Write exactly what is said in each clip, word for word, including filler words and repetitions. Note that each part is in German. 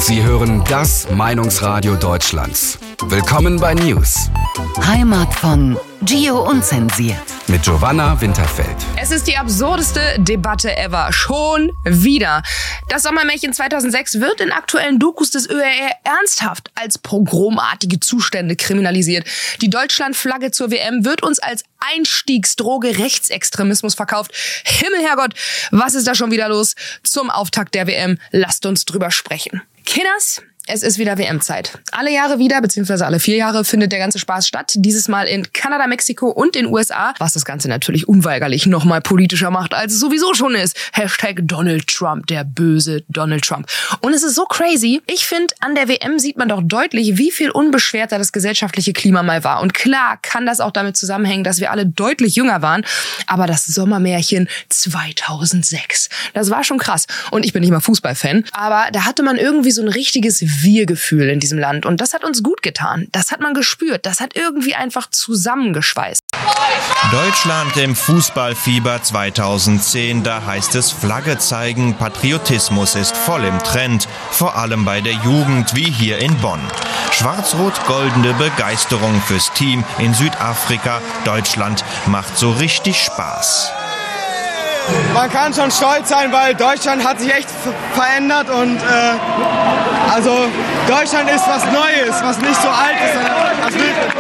Sie hören das Meinungsradio Deutschlands. Willkommen bei News. Heimat von Gio Unzensiert. Mit Giovanna Winterfeld. Es ist die absurdeste Debatte ever. Schon wieder. Das Sommermärchen zweitausendsechs wird in aktuellen Dokus des Ö R R ernsthaft als pogromartige Zustände kriminalisiert. Die Deutschlandflagge zur W M wird uns als Einstiegsdroge Rechtsextremismus verkauft. Himmelherrgott, was ist da schon wieder los? Zum Auftakt der W M, lasst uns drüber sprechen. Kinders, es ist wieder W M-Zeit. Alle Jahre wieder, beziehungsweise alle vier Jahre, findet der ganze Spaß statt. Dieses Mal in Kanada, Mexiko und in U S A, was das Ganze natürlich unweigerlich nochmal politischer macht, als es sowieso schon ist. Hashtag Donald Trump, der böse Donald Trump. Und es ist so crazy. Ich finde, an der W M sieht man doch deutlich, wie viel unbeschwerter das gesellschaftliche Klima mal war. Und klar kann das auch damit zusammenhängen, dass wir alle deutlich jünger waren. Aber das Sommermärchen zweitausendsechs, das war schon krass. Und ich bin nicht mal Fußballfan, aber da hatte man irgendwie so ein richtiges Wir-Gefühl in diesem Land. Und das hat uns gut getan. Das hat man gespürt. Das hat irgendwie einfach zusammengeschweißt. Deutschland im Fußballfieber zweitausendzehn, da heißt es Flagge zeigen, Patriotismus ist voll im Trend, vor allem bei der Jugend wie hier in Bonn. Schwarz-rot-goldene Begeisterung fürs Team in Südafrika, Deutschland macht so richtig Spaß. Man kann schon stolz sein, weil Deutschland hat sich echt verändert und äh, also Deutschland ist was Neues, was nicht so alt ist, sondern was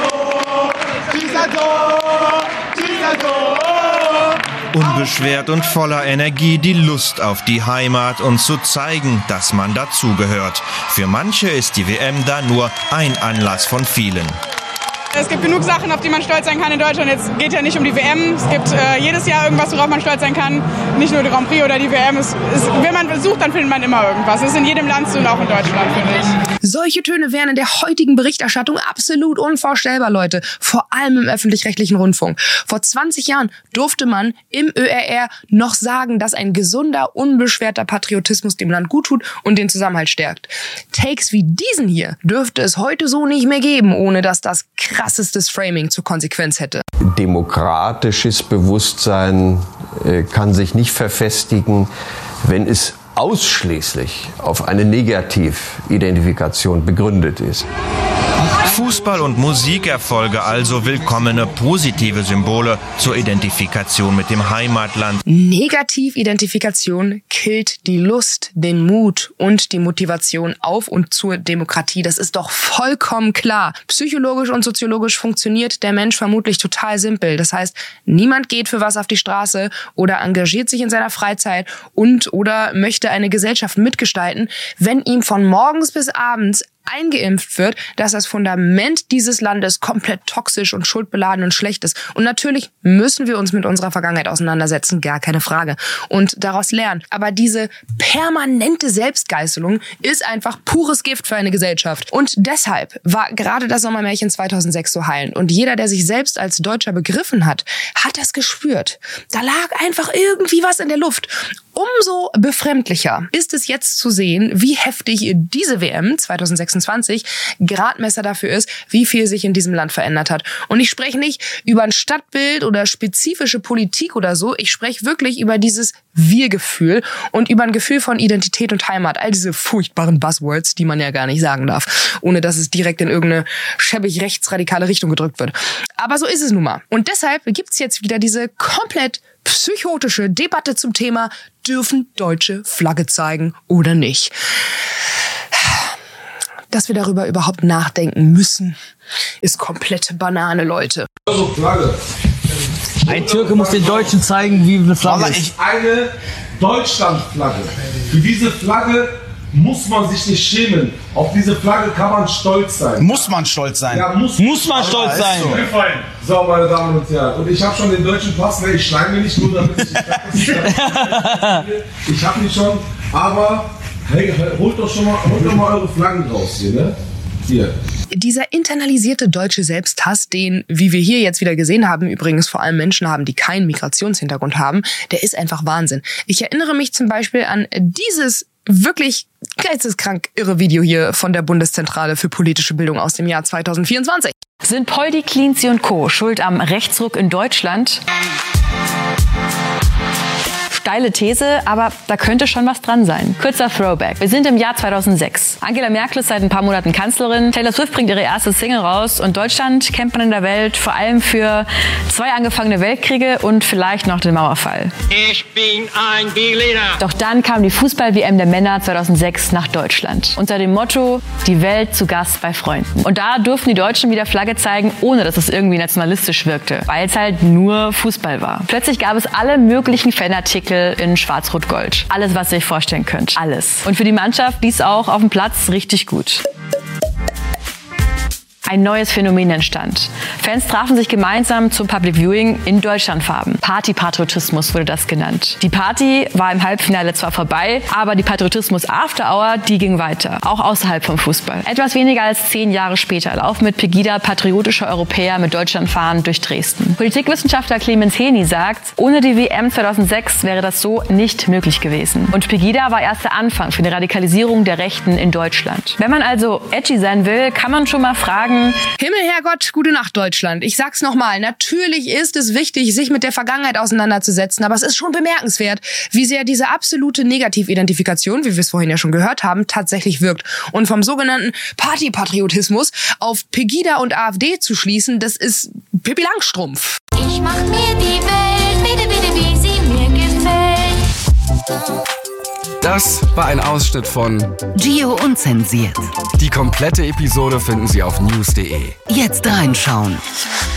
Unbeschwert und voller Energie die Lust auf die Heimat und zu zeigen, dass man dazugehört. Für manche ist die W M da nur ein Anlass von vielen. Es gibt genug Sachen, auf die man stolz sein kann in Deutschland. Jetzt geht ja nicht um die W M. Es gibt äh, jedes Jahr irgendwas, worauf man stolz sein kann. Nicht nur der Grand Prix oder die W M. Es, es, wenn man sucht, dann findet man immer irgendwas. Es ist in jedem Land so und auch in Deutschland, finde ich. Solche Töne wären in der heutigen Berichterstattung absolut unvorstellbar, Leute. Vor allem im öffentlich-rechtlichen Rundfunk. Vor zwanzig Jahren durfte man im Ö R R noch sagen, dass ein gesunder, unbeschwerter Patriotismus dem Land gut tut und den Zusammenhalt stärkt. Takes wie diesen hier dürfte es heute so nicht mehr geben, ohne dass das krassestes Framing zur Konsequenz hätte. Demokratisches Bewusstsein äh, kann sich nicht verfestigen, wenn es ausschließlich auf eine Negatividentifikation begründet ist. Fußball- und Musikerfolge also willkommene positive Symbole zur Identifikation mit dem Heimatland. Negativ-Identifikation killt die Lust, den Mut und die Motivation auf und zur Demokratie. Das ist doch vollkommen klar. Psychologisch und soziologisch funktioniert der Mensch vermutlich total simpel. Das heißt, niemand geht für was auf die Straße oder engagiert sich in seiner Freizeit und oder möchte eine Gesellschaft mitgestalten, wenn ihm von morgens bis abends eingeimpft wird, dass das Fundament dieses Landes komplett toxisch und schuldbeladen und schlecht ist. Und natürlich müssen wir uns mit unserer Vergangenheit auseinandersetzen, gar keine Frage. Und daraus lernen. Aber diese permanente Selbstgeißelung ist einfach pures Gift für eine Gesellschaft. Und deshalb war gerade das Sommermärchen zweitausendsechs so heilend. Und jeder, der sich selbst als Deutscher begriffen hat, hat das gespürt. Da lag einfach irgendwie was in der Luft. Umso befremdlicher ist es jetzt zu sehen, wie heftig diese W M zweitausendsechsundzwanzig Gradmesser dafür ist, wie viel sich in diesem Land verändert hat. Und ich spreche nicht über ein Stadtbild oder spezifische Politik oder so. Ich spreche wirklich über dieses Wir-Gefühl und über ein Gefühl von Identität und Heimat. All diese furchtbaren Buzzwords, die man ja gar nicht sagen darf, ohne dass es direkt in irgendeine schäbig rechtsradikale Richtung gedrückt wird. Aber so ist es nun mal. Und deshalb gibt's jetzt wieder diese komplett psychotische Debatte zum Thema, dürfen Deutsche Flagge zeigen oder nicht? Dass wir darüber überhaupt nachdenken müssen, ist komplette Banane, Leute. Also Flagge. Ein Türke muss den Deutschen zeigen, wie eine Flagge ist. Eine Deutschlandflagge. Für diese Flagge muss man sich nicht schämen. Auf diese Flagge kann man stolz sein. Muss man stolz sein. Ja, muss, muss man stolz sein. So. so, meine Damen und Herren. Und ich habe schon den deutschen Pass. Ne, ich schneide mir nicht nur, damit ich nicht Ich habe ihn schon. Aber hey, holt doch schon mal, holt doch mal eure Flaggen raus hier, ne? Hier. Dieser internalisierte deutsche Selbsthass, den, wie wir hier jetzt wieder gesehen haben, übrigens vor allem Menschen haben, die keinen Migrationshintergrund haben, der ist einfach Wahnsinn. Ich erinnere mich zum Beispiel an dieses wirklich geisteskrank irre Video hier von der Bundeszentrale für politische Bildung aus dem Jahr zweitausendvierundzwanzig. Sind Poldi, Cleansy und Co. schuld am Rechtsruck in Deutschland? steile These, aber da könnte schon was dran sein. Kurzer Throwback. Wir sind im Jahr zweitausendsechs. Angela Merkel ist seit ein paar Monaten Kanzlerin. Taylor Swift bringt ihre erste Single raus und Deutschland kennt man in der Welt vor allem für zwei angefangene Weltkriege und vielleicht noch den Mauerfall. Ich bin ein Berliner. Doch dann kam die Fußball-W M der Männer zweitausendsechs nach Deutschland. Unter dem Motto, die Welt zu Gast bei Freunden. Und da durften die Deutschen wieder Flagge zeigen, ohne dass es irgendwie nationalistisch wirkte, weil es halt nur Fußball war. Plötzlich gab es alle möglichen Fanartikel in Schwarz-Rot-Gold. Alles, was ihr euch vorstellen könnt. Alles. Und für die Mannschaft lief es auch auf dem Platz richtig gut. Ein neues Phänomen entstand. Fans trafen sich gemeinsam zum Public Viewing in Deutschlandfarben. Partypatriotismus wurde das genannt. Die Party war im Halbfinale zwar vorbei, aber die Patriotismus-After-Hour, die ging weiter. Auch außerhalb vom Fußball. Etwas weniger als zehn Jahre später laufen mit Pegida patriotische Europäer mit Deutschlandfahnen durch Dresden. Politikwissenschaftler Clemens Heni sagt, ohne die W M zweitausendsechs wäre das so nicht möglich gewesen. Und Pegida war erst der Anfang für die Radikalisierung der Rechten in Deutschland. Wenn man also edgy sein will, kann man schon mal fragen, Himmel, Herrgott, gute Nacht, Deutschland. Ich sag's nochmal, natürlich ist es wichtig, sich mit der Vergangenheit auseinanderzusetzen, aber es ist schon bemerkenswert, wie sehr diese absolute Negatividentifikation, wie wir es vorhin ja schon gehört haben, tatsächlich wirkt. Und vom sogenannten Partypatriotismus auf Pegida und AfD zu schließen, das ist Pippi Langstrumpf. Ich mach mir die Welt, bitte, bitte, wie sie mir gefällt. Das war ein Ausschnitt von Gio Unzensiert. Die komplette Episode finden Sie auf news punkt de. Jetzt reinschauen.